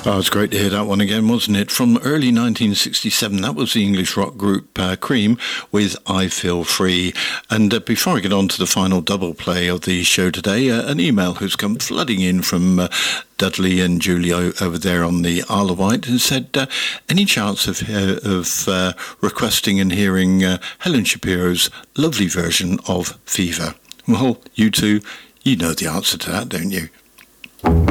Oh, it's great to hear that one again, wasn't it? From early 1967, that was the English rock group Cream with I Feel Free. And before I get on to the final double play of the show today, an email has come flooding in from Dudley and Julie over there on the Isle of Wight, and said, any chance of requesting and hearing Helen Shapiro's lovely version of Fever? Well, you two, you know the answer to that, don't you?